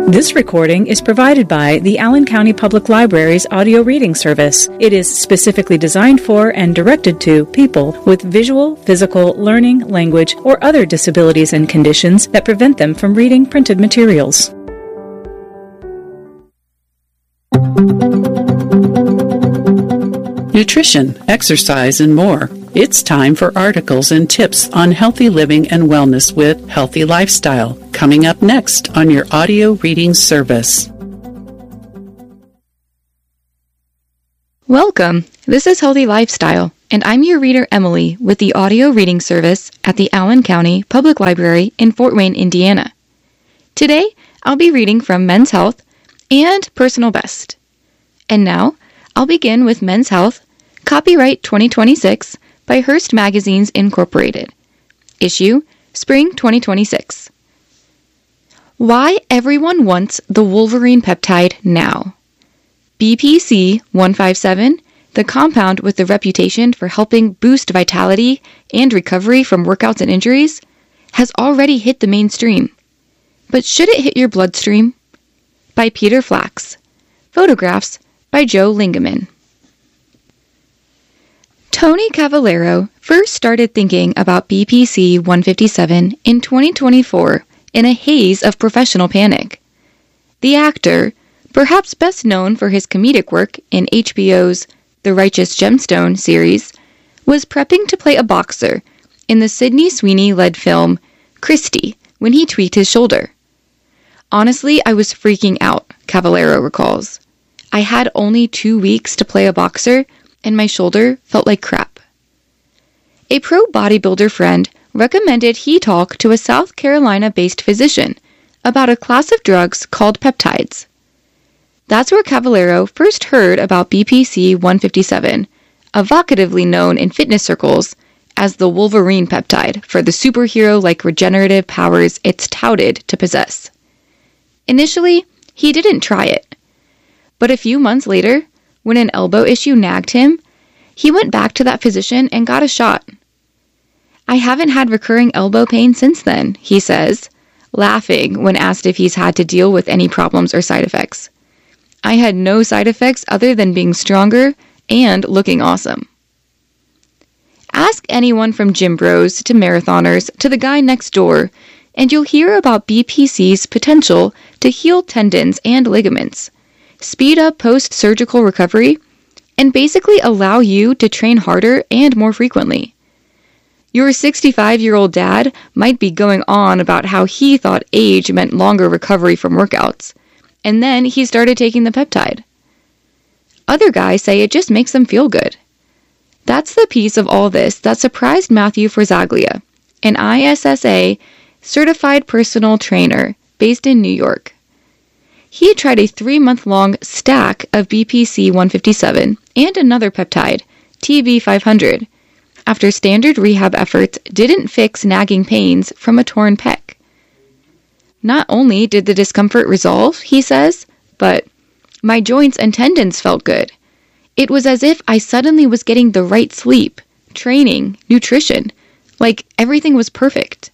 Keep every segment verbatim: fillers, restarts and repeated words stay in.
This recording is provided by the Allen County Public Library's audio reading service. It is specifically designed for and directed to people with visual, physical, learning, language, or other disabilities and conditions that prevent them from reading printed materials. Nutrition, exercise, and more. It's time for articles and tips on healthy living and wellness with Healthy Lifestyle, coming up next on your audio reading service. Welcome. This is Healthy Lifestyle, and I'm your reader Emily with the audio reading service at the Allen County Public Library in Fort Wayne, Indiana. Today, I'll be reading from Men's Health and Personal Best. And now, I'll begin with Men's Health, copyright twenty twenty-six, by Hearst Magazines Incorporated. Issue, Spring twenty twenty-six. Why everyone wants the Wolverine peptide now. B P C one fifty-seven, the compound with the reputation for helping boost vitality and recovery from workouts and injuries, has already hit the mainstream. But should it hit your bloodstream? By Peter Flax. Photographs by Joe Lingaman. Tony Cavallero first started thinking about B P C one fifty-seven in twenty twenty-four in a haze of professional panic. The actor, perhaps best known for his comedic work in H B O's The Righteous Gemstone series, was prepping to play a boxer in the Sydney Sweeney-led film Christie when he tweaked his shoulder. Honestly, I was freaking out, Cavallero recalls. I had only two weeks to play a boxer, and my shoulder felt like crap. A pro bodybuilder friend recommended he talk to a South Carolina-based physician about a class of drugs called peptides. That's where Cavallero first heard about B P C one fifty-seven, evocatively known in fitness circles as the Wolverine peptide for the superhero-like regenerative powers it's touted to possess. Initially, he didn't try it. But a few months later, when an elbow issue nagged him, he went back to that physician and got a shot. I haven't had recurring elbow pain since then, he says, laughing when asked if he's had to deal with any problems or side effects. I had no side effects other than being stronger and looking awesome. Ask anyone from gym bros to marathoners to the guy next door, and you'll hear about B P C's potential to heal tendons and ligaments, speed up post-surgical recovery, and basically allow you to train harder and more frequently. Your sixty-five-year-old dad might be going on about how he thought age meant longer recovery from workouts, and then he started taking the peptide. Other guys say it just makes them feel good. That's the piece of all this that surprised Matthew Forzaglia, an I S S A certified personal trainer based in New York. He had tried a three-month-long stack of B P C one fifty-seven and another peptide, T B five hundred, after standard rehab efforts didn't fix nagging pains from a torn pec. Not only did the discomfort resolve, he says, but my joints and tendons felt good. It was as if I suddenly was getting the right sleep, training, nutrition, like everything was perfect.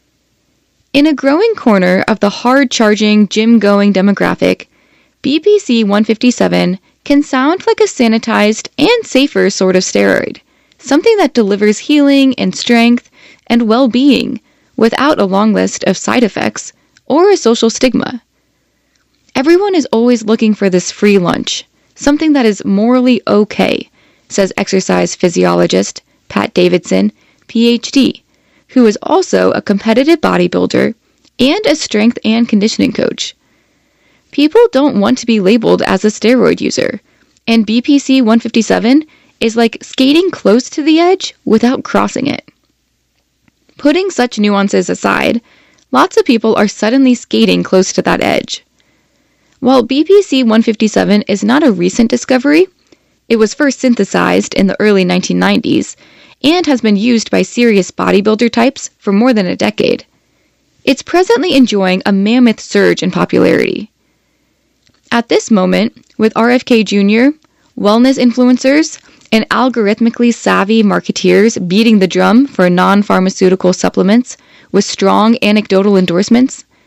In a growing corner of the hard-charging, gym-going demographic, B P C one fifty-seven can sound like a sanitized and safer sort of steroid, something that delivers healing and strength and well-being without a long list of side effects or a social stigma. Everyone is always looking for this free lunch, something that is morally okay, says exercise physiologist Pat Davidson, P H D, who is also a competitive bodybuilder and a strength and conditioning coach. People don't want to be labeled as a steroid user, and B P C one fifty-seven is like skating close to the edge without crossing it. Putting such nuances aside, lots of people are suddenly skating close to that edge. While B P C one fifty-seven is not a recent discovery, it was first synthesized in the early nineteen nineties and has been used by serious bodybuilder types for more than a decade. It's presently enjoying a mammoth surge in popularity. At this moment, with R F K Junior, wellness influencers, and algorithmically savvy marketeers beating the drum for non-pharmaceutical supplements with strong anecdotal endorsements,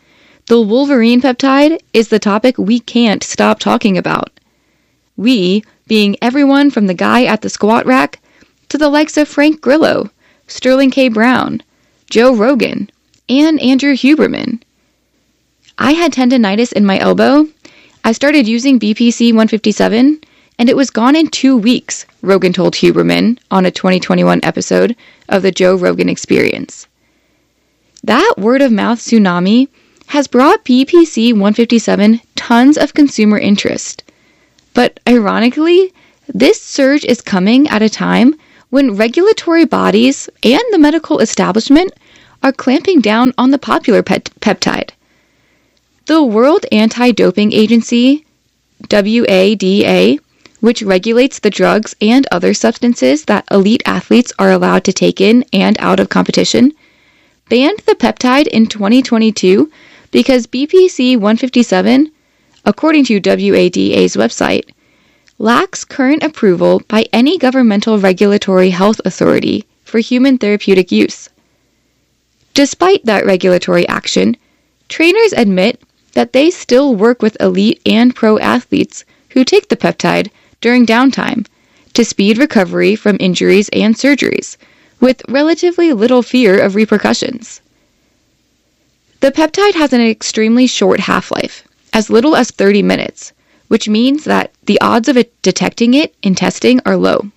The Wolverine peptide is the topic we can't stop talking about. We, being everyone from the guy at the squat rack to the likes of Frank Grillo, Sterling K. Brown, Joe Rogan, and Andrew Huberman. I had tendonitis in my elbow. I started using B P C one fifty-seven, and it was gone in two weeks, Rogan told Huberman on a twenty twenty-one episode of the Joe Rogan Experience. That word-of-mouth tsunami has brought B P C one fifty-seven tons of consumer interest. But ironically, this surge is coming at a time when regulatory bodies and the medical establishment are clamping down on the popular pet- peptide. The World Anti-Doping Agency, W A D A, which regulates the drugs and other substances that elite athletes are allowed to take in and out of competition, banned the peptide in twenty twenty-two because B P C one fifty-seven, according to W A D A's website, lacks current approval by any governmental regulatory health authority for human therapeutic use. Despite that regulatory action, trainers admit that they still work with elite and pro athletes who take the peptide during downtime to speed recovery from injuries and surgeries, with relatively little fear of repercussions. The peptide has an extremely short half-life, as little as thirty minutes, which means that the odds of it detecting it in testing are low.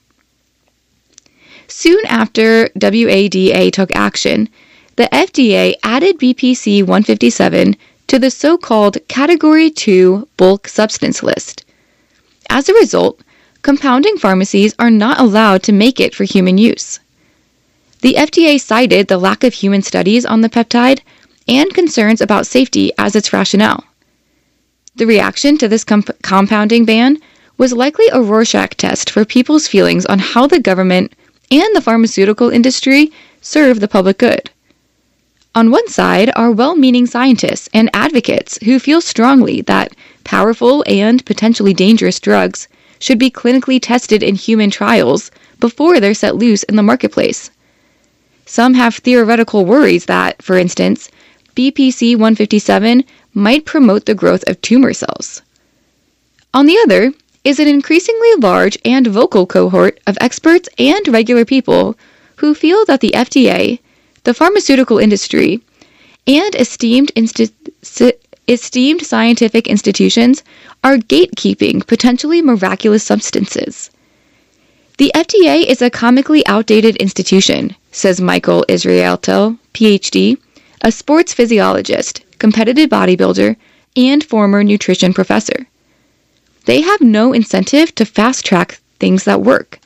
Soon after W A D A took action, the F D A added B P C one fifty-seven to the so-called Category two bulk substance list. As a result, compounding pharmacies are not allowed to make it for human use. The F D A cited the lack of human studies on the peptide and concerns about safety as its rationale. The reaction to this comp- compounding ban was likely a Rorschach test for people's feelings on how the government and the pharmaceutical industry serve the public good. On one side are well-meaning scientists and advocates who feel strongly that powerful and potentially dangerous drugs should be clinically tested in human trials before they're set loose in the marketplace. Some have theoretical worries that, for instance, B P C one fifty-seven might promote the growth of tumor cells. On the other is an increasingly large and vocal cohort of experts and regular people who feel that the F D A, the pharmaceutical industry, and esteemed, insti- esteemed scientific institutions are gatekeeping potentially miraculous substances. The F D A is a comically outdated institution, says Michael Israeltel, P H D, a sports physiologist, competitive bodybuilder, and former nutrition professor. They have no incentive to fast-track things that work.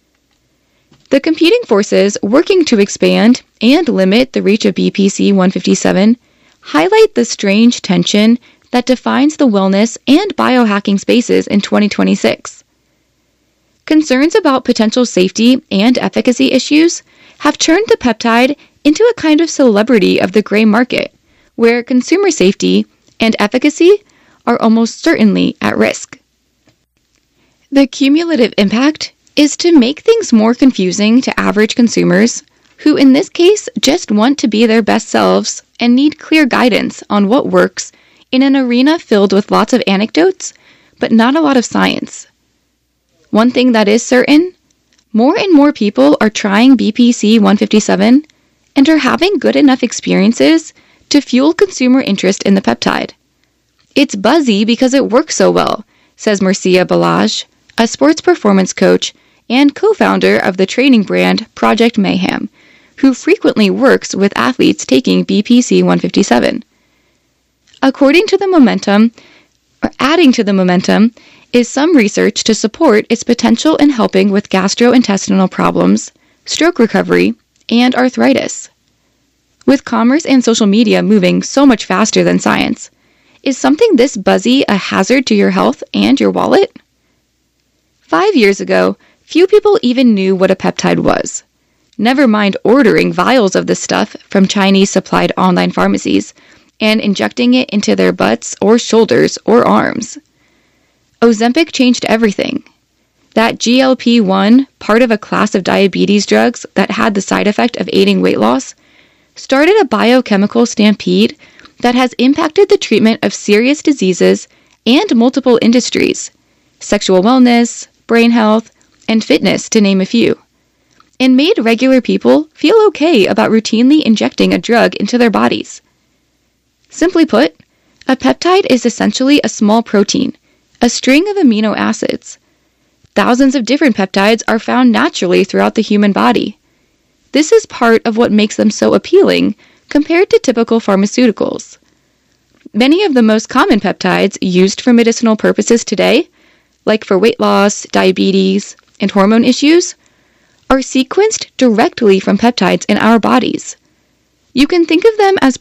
The competing forces working to expand and limit the reach of B P C one fifty-seven highlight the strange tension that defines the wellness and biohacking spaces in twenty twenty-six. Concerns about potential safety and efficacy issues have turned the peptide into a kind of celebrity of the gray market, where consumer safety and efficacy are almost certainly at risk. The cumulative impact is to make things more confusing to average consumers, who in this case just want to be their best selves and need clear guidance on what works in an arena filled with lots of anecdotes, but not a lot of science. One thing that is certain, more and more people are trying B P C one fifty-seven and are having good enough experiences to fuel consumer interest in the peptide. It's buzzy because it works so well, says Marcia Balaj, a sports performance coach and co-founder of the training brand Project Mayhem, who frequently works with athletes taking B P C one fifty-seven. According to the momentum, or adding to the momentum, is some research to support its potential in helping with gastrointestinal problems, stroke recovery, and arthritis. With commerce and social media moving so much faster than science, is something this buzzy a hazard to your health and your wallet? Five years ago, few people even knew what a peptide was. Never mind ordering vials of this stuff from Chinese-supplied online pharmacies and injecting it into their butts or shoulders or arms. Ozempic changed everything. That G L P one, part of a class of diabetes drugs that had the side effect of aiding weight loss, started a biochemical stampede that has impacted the treatment of serious diseases and multiple industries, sexual wellness, brain health, and fitness, to name a few, and made regular people feel okay about routinely injecting a drug into their bodies. Simply put, a peptide is essentially a small protein, a string of amino acids. Thousands of different peptides are found naturally throughout the human body. This is part of what makes them so appealing compared to typical pharmaceuticals. Many of the most common peptides used for medicinal purposes today, like for weight loss, diabetes, and hormone issues, are sequenced directly from peptides in our bodies. You can think of them as